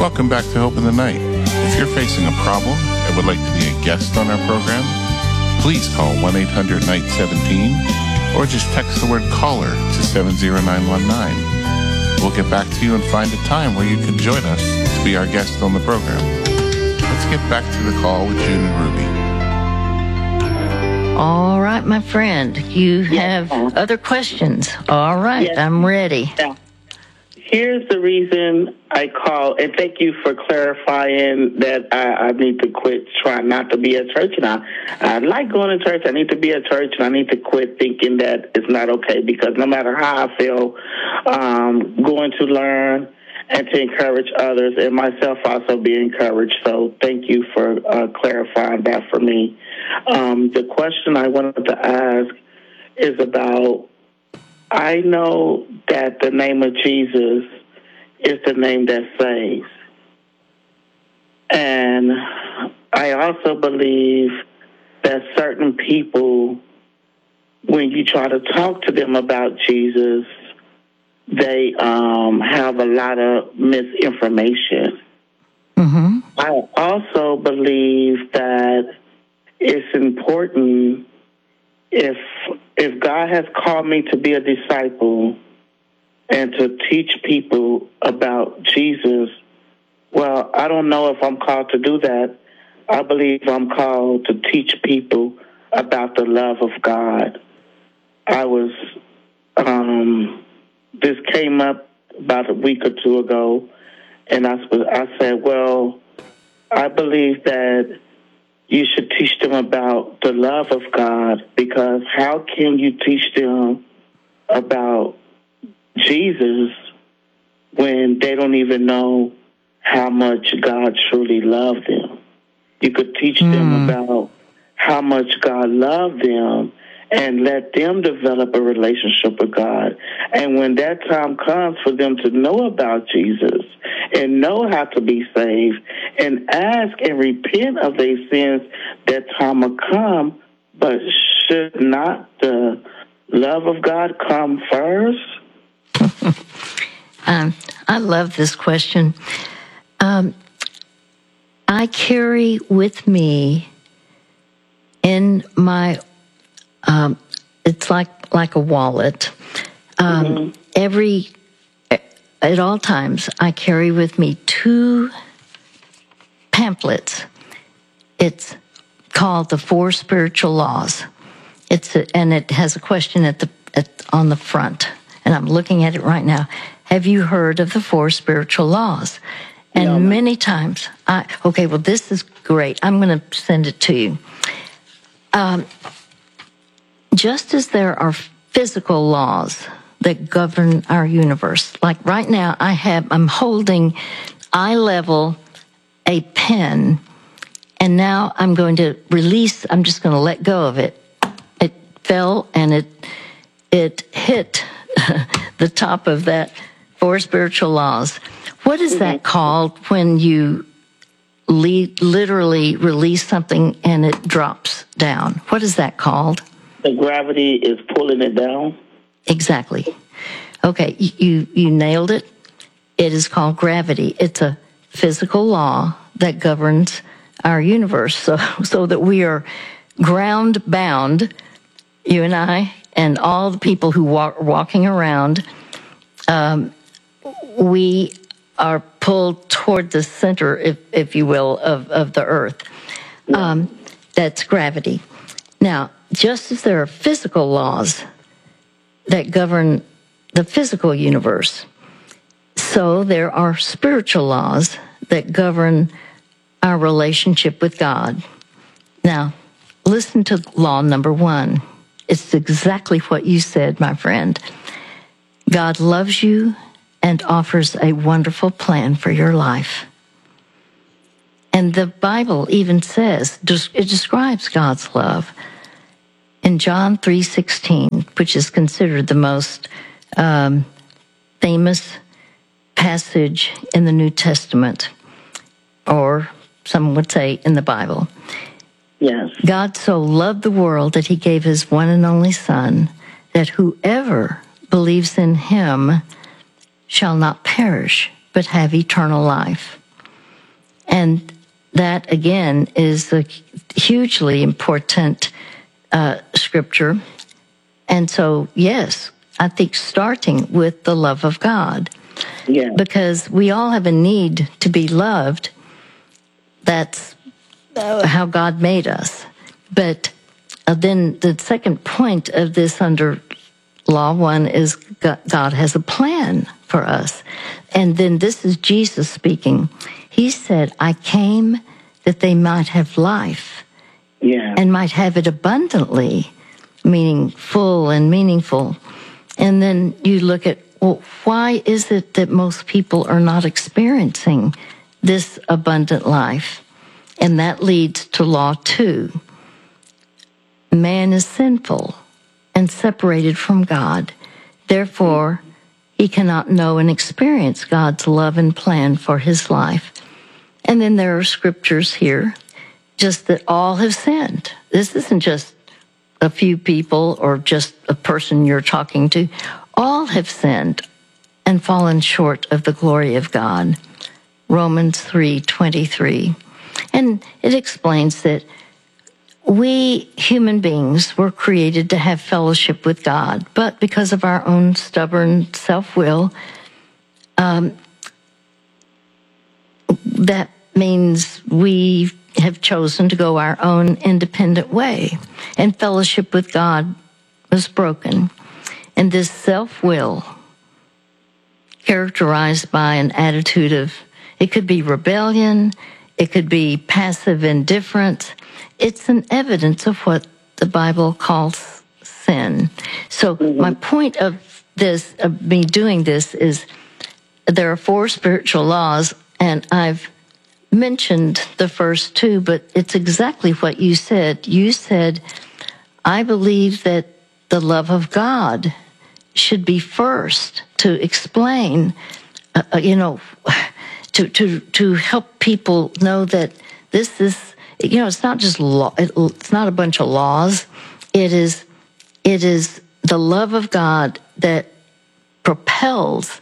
Welcome back to Hope in the Night. If you're facing a problem and would like to be a guest on our program, please call 1-800-NIGHT-17 or just text the word caller to 70919. We'll get back to you and find a time where you can join us to be our guest on the program. Let's get back to the call with June and Ruby. All right, my friend, you have other questions. All right, yes. I'm ready. Yeah. Here's the reason I call, and thank you for clarifying that I need to quit trying not to be at church now. I like going to church. I need to be at church, and I need to quit thinking that it's not okay, because no matter how I feel, going to learn and to encourage others and myself also be encouraged. So thank you for clarifying that for me. The question I wanted to ask is about, I know that the name of Jesus is the name that saves. And I also believe that certain people, when you try to talk to them about Jesus, they have a lot of misinformation. Mm-hmm. I also believe that it's important, if God has called me to be a disciple and to teach people about Jesus, well, I don't know if I'm called to do that. I believe I'm called to teach people about the love of God. This came up about a week or two ago, and I said, well, I believe that you should teach them about the love of God, because how can you teach them about Jesus when they don't even know how much God truly loved them? You could teach them about how much God loved them and let them develop a relationship with God. And when that time comes for them to know about Jesus and know how to be saved and ask and repent of their sins, that time will come. But should not the love of God come first? I love this question. I carry with me in my, it's like a wallet. At all times, I carry with me 2 pamphlets. It's called The 4 Spiritual Laws. And it has a question on the front. And I'm looking at it right now. Have you heard of the 4 Spiritual Laws? And many times, this is great. I'm going to send it to you. Just as there are physical laws that govern our universe, like right now I'm holding eye level a pen, and now I'm going to release, I'm just going to let go of it. It fell and it hit the top of that 4 Spiritual Laws. What is that called when you literally release something and it drops down? What is that called? The gravity is pulling it down. Exactly. Okay, you nailed it. It is called gravity. It's a physical law that governs our universe, so that we are ground bound, you and I, and all the people who walking around. We are pulled toward the center, if you will, of the earth. That's gravity. Now, just as there are physical laws that govern the physical universe, so there are spiritual laws that govern our relationship with God. Now, listen to law number 1. It's exactly what you said, my friend. God loves you and offers a wonderful plan for your life. And the Bible even says, it describes God's love. In John 3:16, which is considered the most famous passage in the New Testament, or some would say in the Bible. Yes. God so loved the world that he gave his one and only Son, that whoever believes in him shall not perish, but have eternal life. And that, again, is a hugely important scripture. And so, yes, I think starting with the love of God. Yeah. Because we all have a need to be loved. That's how God made us. But then the second point of this under Law 1 is God has a plan for us. And then this is Jesus speaking. He said, I came that they might have life, and might have it abundantly, meaning full and meaningful. And then you look at, well, why is it that most people are not experiencing this abundant life? And that leads to Law 2. Man is sinful and separated from God. Therefore, he cannot know and experience God's love and plan for his life. And then there are scriptures here, just that all have sinned. This isn't just a few people or just a person you're talking to. All have sinned and fallen short of the glory of God. Romans 3:23. And it explains that we human beings were created to have fellowship with God, but because of our own stubborn self-will, that means we have chosen to go our own independent way, and fellowship with God was broken. And this self-will, characterized by an attitude of, it could be rebellion, it could be passive indifference. It's an evidence of what the Bible calls sin. So my point of this, of me doing this, is there are 4 spiritual laws, and I've mentioned the first 2, but it's exactly what you said. You said, I believe that the love of God should be first to explain, to help people know that this is, it's not just law. It's not a bunch of laws. It is the love of God that propels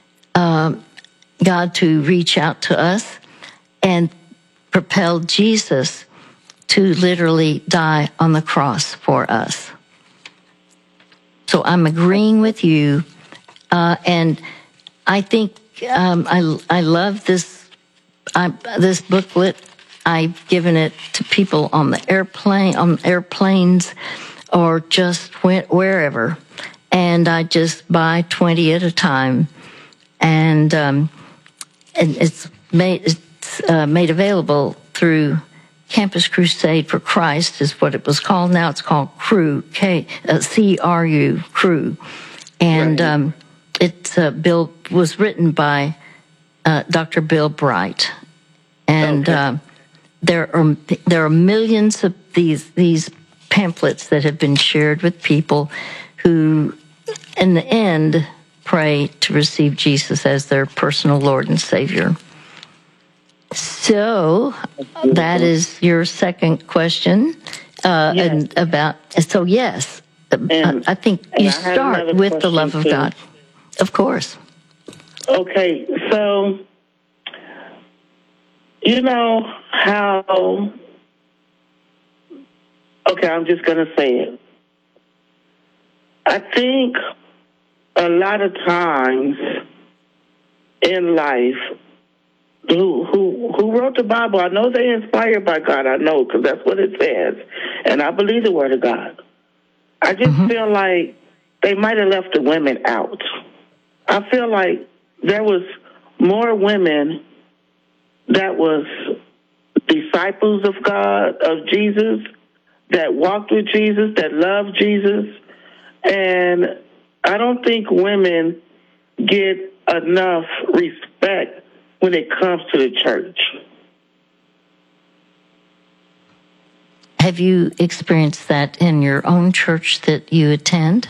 God to reach out to us and propelled Jesus to literally die on the cross for us. So I'm agreeing with you, and I think I love this this booklet. I've given it to people on the airplanes, or just went wherever, and I just buy 20 at a time, and it's made available through Campus Crusade for Christ is what it was called. Now it's called Cru, C-R-U, Cru. And right. Was written by Dr. Bill Bright. And okay. There are millions of these pamphlets that have been shared with people who, in the end, pray to receive Jesus as their personal Lord and Savior. So that is your second question, yes. And about. So yes, I think you start with the love of God, of course. Okay, so you know how. Okay, I'm just going to say it. I think a lot of times in life, who wrote the Bible, I know they're inspired by God. I know, because that's what it says. And I believe the Word of God. I just feel like they might have left the women out. I feel like there was more women that was disciples of God, of Jesus, that walked with Jesus, that loved Jesus. And I don't think women get enough respect when it comes to the church. Have you experienced that in your own church that you attend?